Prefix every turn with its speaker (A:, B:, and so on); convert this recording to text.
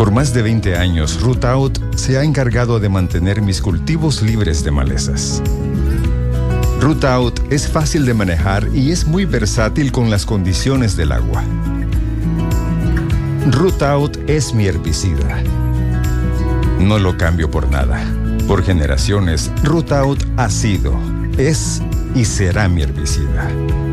A: Por más de 20 años, Rootout se ha encargado de mantener mis cultivos libres de malezas. Rootout es fácil de manejar y es muy versátil con las condiciones del agua. Rootout es mi herbicida. No lo cambio por nada. Por generaciones, Rootout ha sido, es y será mi herbicida.